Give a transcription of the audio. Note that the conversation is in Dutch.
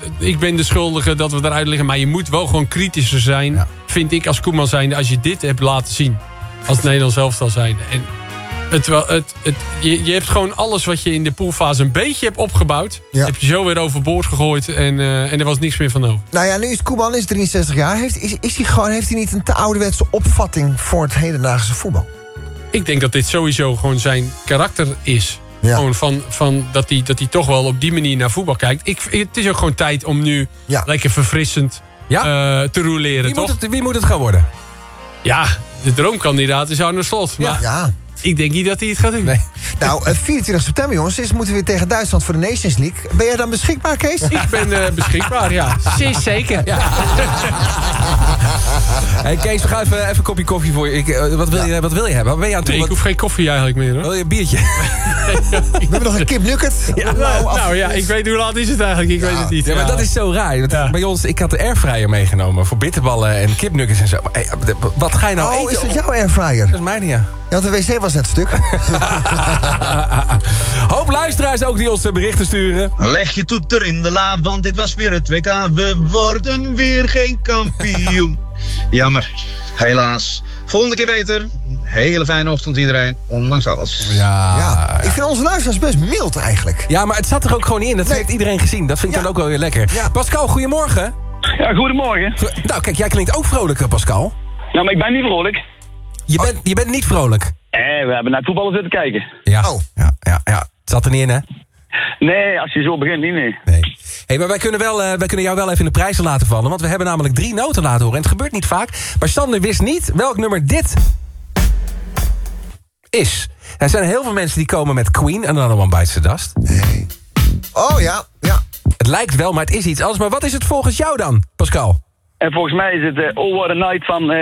ik ben de schuldige dat we eruit liggen. Maar je moet wel gewoon kritischer zijn, vind ik als Koeman zijnde, als je dit hebt laten zien. Als het Nederlands elftal zijnde. En je hebt gewoon alles wat je in de poolfase een beetje hebt opgebouwd. Ja. Heb je zo weer overboord gegooid en er was niks meer van over. Nou ja, nu is Koeman 63 jaar. Heeft hij niet een te ouderwetse opvatting voor het hedendaagse voetbal? Ik denk dat dit sowieso gewoon zijn karakter is. Ja. Gewoon van dat hij toch wel op die manier naar voetbal kijkt. Het is ook gewoon tijd om nu lekker verfrissend te roleren, toch? Wie moet het gaan worden? Ja, de droomkandidaat is Arne Slot. Maar Ja. ik denk niet dat hij het gaat doen. Nee. Nou, 24 september, jongens. Dus moeten we weer tegen Duitsland voor de Nations League. Ben jij dan beschikbaar, Kees? Ik ben beschikbaar, ja. Zeker. Ja. Hey Kees, we gaan even een kopje koffie voor je. Wat wil je hebben? Wat ben je aan het doen? Nee, ik hoef geen koffie eigenlijk meer, hoor. Wil je een biertje? We hebben nog een kip nugget. Nou ja, ik weet hoe laat is het eigenlijk. Ik weet het niet. Ja, maar dat is zo raar. Want bij ons, ik had de airfryer meegenomen voor bitterballen en kipnuggets en zo. Maar, hey, wat ga je nou eten? Is dat jouw airfryer? Dat is mijne, ja. Ja, de wc was net stuk. Hoop luisteraars ook die ons berichten sturen. Leg je toeter in de la, want dit was weer het WK. We worden weer geen kampioen. Jammer, helaas. Volgende keer beter. Hele fijne ochtend iedereen, ondanks alles. Ja. Ik vind onze luisteraars best mild eigenlijk. Ja, maar het zat er ook gewoon niet in. Dat heeft iedereen gezien. Dat vind ik dan ook wel weer lekker. Ja. Pascal, goedemorgen. Ja, goedemorgen. Nou, kijk, jij klinkt ook vrolijk, Pascal. Nou, maar ik ben niet vrolijk. Je bent niet vrolijk. We hebben naar voetballen zitten kijken. Ja. Oh. Ja. Het zat er niet in, hè? Nee, als je zo begint, niet, nee. Hey, maar wij kunnen jou wel even in de prijzen laten vallen. Want we hebben namelijk 3 noten laten horen. En het gebeurt niet vaak. Maar Sander wist niet welk nummer dit is. Er zijn heel veel mensen die komen met Queen, Another One Bites the Dust. Nee. Oh ja. Het lijkt wel, maar het is iets anders. Maar wat is het volgens jou dan, Pascal? En volgens mij is het Oh What a Night van